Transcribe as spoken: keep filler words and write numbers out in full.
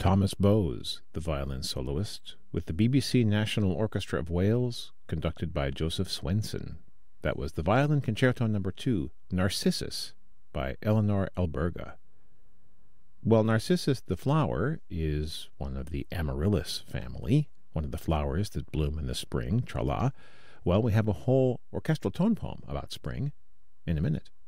Thomas Bowes, the violin soloist, with the B B C National Orchestra of Wales, conducted by Joseph Swenson. That was the Violin Concerto Number two, Narcissus, by Eleanor Alberga. Well, Narcissus the flower is one of the amaryllis family, one of the flowers that bloom in the spring, tra-la. Well, we have a whole orchestral tone poem about spring in a minute.